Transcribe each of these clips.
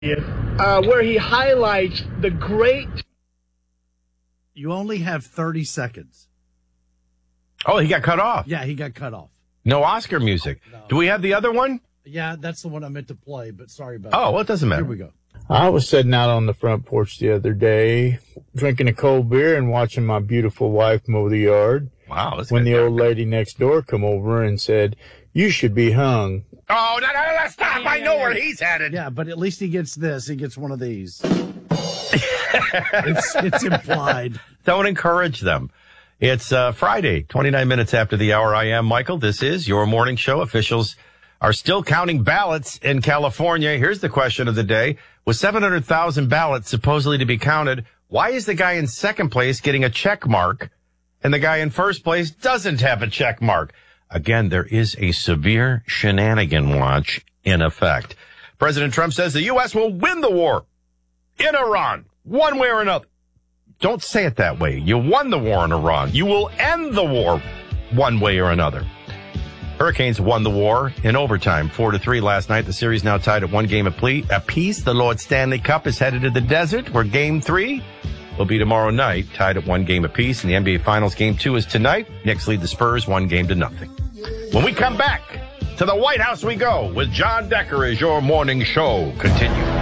where he highlights the great... You only have 30 seconds. Oh, he got cut off. Yeah, he got cut off. No Oscar music. No. Do we have the other one? Yeah, that's the one I meant to play, but sorry about that. Oh, well, it doesn't matter. Here we go. I was sitting out on the front porch the other day, drinking a cold beer and watching my beautiful wife mow the yard. Wow. That's when the old lady next door come over and said, "You should be hung." Oh, no, stop. I know where he's headed. Yeah, but at least he gets this. He gets one of these. It's implied. Don't encourage them. It's Friday, 29 minutes after the hour. I am Michael. This is your morning show. Officials are still counting ballots in California. Here's the question of the day. With 700,000 ballots supposedly to be counted, why is the guy in second place getting a check mark and the guy in first place doesn't have a check mark? Again, there is a severe shenanigan watch in effect. President Trump says the U.S. will win the war in Iran, one way or another. Don't say it that way. You won the war in Iran. You will end the war one way or another. Hurricanes won the war in overtime, 4-3 last night. The series now tied at one game apiece. The Lord Stanley Cup is headed to the desert, where Game 3 will be tomorrow night, tied at one game apiece. In the NBA Finals, Game 2 is tonight. Knicks lead the Spurs 1-0. When we come back, to the White House we go with John Decker as your morning show continues.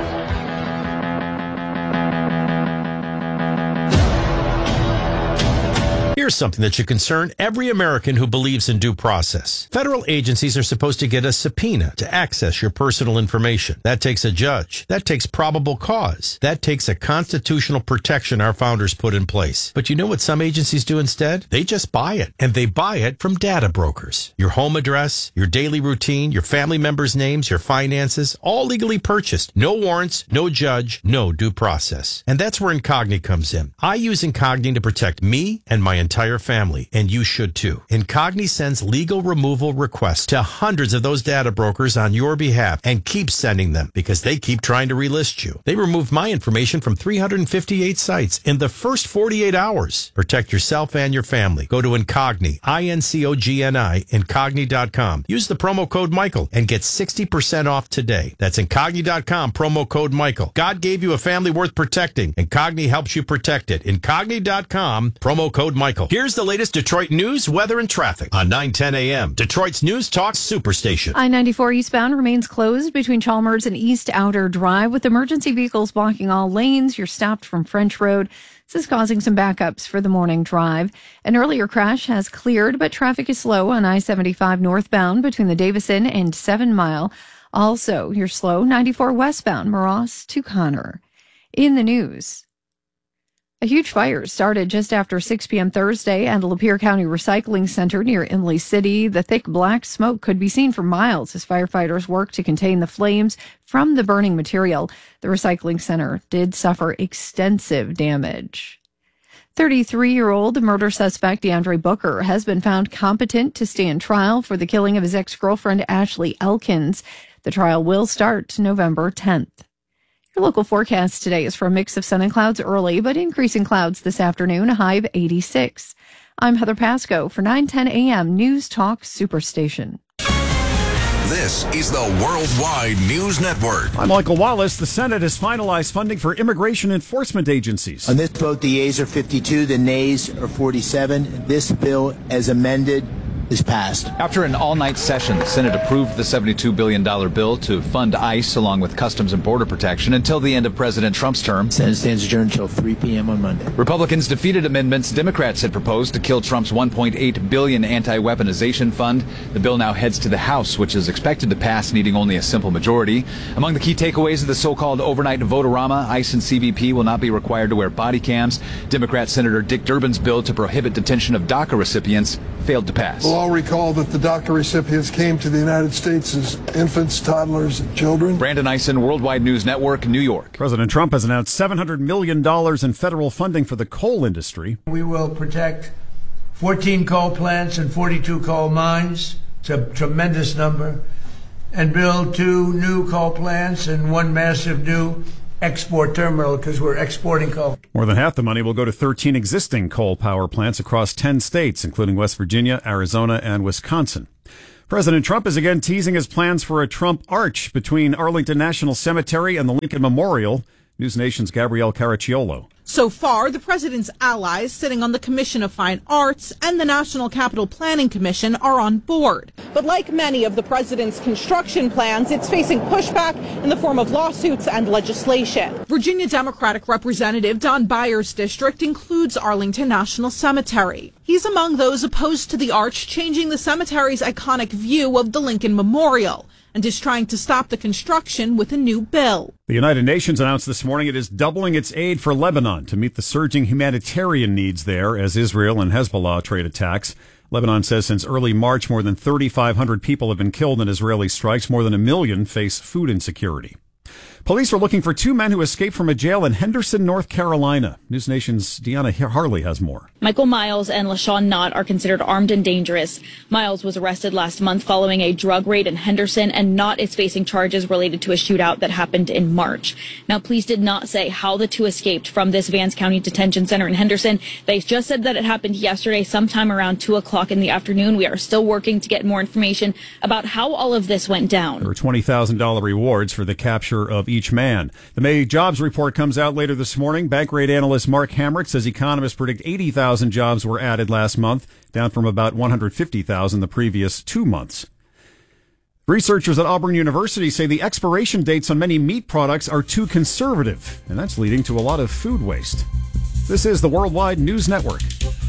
Here's something that should concern every American who believes in due process. Federal agencies are supposed to get a subpoena to access your personal information. That takes a judge. That takes probable cause. That takes a constitutional protection our founders put in place. But you know what some agencies do instead? They just buy it. And they buy it from data brokers. Your home address, your daily routine, your family members' names, your finances, all legally purchased. No warrants, no judge, no due process. And that's where Incogni comes in. I use Incogni to protect me and my entire family, and you should too. Incogni sends legal removal requests to hundreds of those data brokers on your behalf and keeps sending them because they keep trying to relist you. They removed my information from 358 sites in the first 48 hours. Protect yourself and your family. Go to Incogni, I-N-C-O-G-N-I, Incogni.com. Use the promo code Michael and get 60% off today. That's Incogni.com, promo code Michael. God gave you a family worth protecting. Incogni helps you protect it. Incogni.com, promo code Michael. Here's the latest Detroit news, weather, and traffic on 9:10 a.m. Detroit's News Talk Superstation. I-94 eastbound remains closed between Chalmers and East Outer Drive with emergency vehicles blocking all lanes. You're stopped from French Road. This is causing some backups for the morning drive. An earlier crash has cleared, but traffic is slow on I-75 northbound between the Davison and 7 Mile. Also, you're slow 94 westbound, Moross to Connor. In the news, a huge fire started just after 6 p.m. Thursday at the Lapeer County Recycling Center near Imlay City. The thick black smoke could be seen for miles as firefighters worked to contain the flames from the burning material. The recycling center did suffer extensive damage. 33-year-old murder suspect DeAndre Booker has been found competent to stand trial for the killing of his ex-girlfriend Ashley Elkins. The trial will start November 10th. Your local forecast today is for a mix of sun and clouds early, but increasing clouds this afternoon, a high of 86. I'm Heather Pasco for 9:10 a.m. News Talk Superstation. This is the Worldwide News Network. I'm Michael Wallace. The Senate has finalized funding for immigration enforcement agencies. On this vote, the yeas are 52, the nays are 47. This bill, as amended, is passed. After an all-night session, the Senate approved the $72 billion bill to fund ICE along with Customs and Border Protection until the end of President Trump's term. Senate stands adjourned until 3 p.m. on Monday. Republicans defeated amendments Democrats had proposed to kill Trump's $1.8 billion anti-weaponization fund. The bill now heads to the House, which is expected to pass, needing only a simple majority. Among the key takeaways of the so-called overnight vote-a-rama, ICE and CBP will not be required to wear body cams. Democrat Senator Dick Durbin's bill to prohibit detention of DACA recipients failed to pass. We'll all recall that the DACA recipients came to the United States as infants, toddlers, and children. Brandon Eisen, Worldwide News Network, New York. President Trump has announced $700 million in federal funding for the coal industry. We will protect 14 coal plants and 42 coal mines. It's a tremendous number. And build 2 new coal plants and 1 massive new export terminal because we're exporting coal. More than half the money will go to 13 existing coal power plants across 10 states, including West Virginia, Arizona, and Wisconsin. President Trump is again teasing his plans for a Trump arch between Arlington National Cemetery and the Lincoln Memorial. News Nation's Gabrielle Caracciolo. So far, the president's allies sitting on the Commission of Fine Arts and the National Capital Planning Commission are on board. But like many of the president's construction plans, it's facing pushback in the form of lawsuits and legislation. Virginia Democratic Representative Don Byers' district includes Arlington National Cemetery. He's among those opposed to the arch changing the cemetery's iconic view of the Lincoln Memorial, and is trying to stop the construction with a new bill. The United Nations announced this morning it is doubling its aid for Lebanon to meet the surging humanitarian needs there as Israel and Hezbollah trade attacks. Lebanon says since early March, more than 3,500 people have been killed in Israeli strikes. More than 1 million face food insecurity. Police are looking for 2 men who escaped from a jail in Henderson, North Carolina. News Nation's Deanna Harley has more. Michael Miles and LaShawn Knott are considered armed and dangerous. Miles was arrested last month following a drug raid in Henderson, and Knott is facing charges related to a shootout that happened in March. Now, police did not say how the two escaped from this Vance County Detention Center in Henderson. They just said that it happened yesterday sometime around 2 o'clock in the afternoon. We are still working to get more information about how all of this went down. There are $20,000 rewards for the capture of each man. The May jobs report comes out later this morning. Bankrate analyst Mark Hamrick says economists predict 80,000 jobs were added last month, down from about 150,000 the previous 2 months. Researchers at Auburn University say the expiration dates on many meat products are too conservative, and that's leading to a lot of food waste. This is the Worldwide News Network.